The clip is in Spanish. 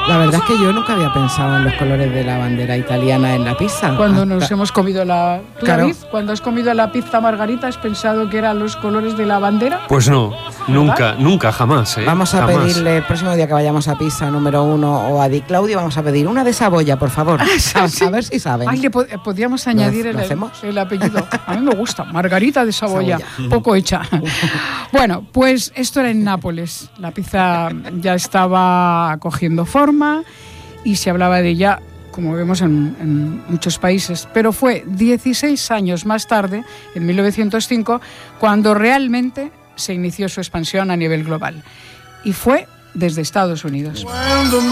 La verdad es que yo nunca había pensado en los colores de la bandera italiana en la pizza. Cuando nos hemos comido la... ¿Tú, Claro. David, cuando has comido la pizza margarita, has pensado que eran los colores de la bandera? Pues no, nunca, jamás. Vamos a Jamás. pedirle, el próximo día que vayamos a Pizza número 1 o a Di Claudio, vamos a pedir una de Saboya, por favor. A ver si saben. Ay, podríamos añadir ¿Lo hacemos? el apellido. A mí me gusta, Margarita de Saboya, Saboya. poco hecha. Bueno, pues esto era en Nápoles. La pizza ya estaba cogiendo forma y se hablaba de ella, como vemos, en muchos países. Pero fue 16 años más tarde, en 1905, cuando realmente se inició su expansión a nivel global. Y fue desde Estados Unidos.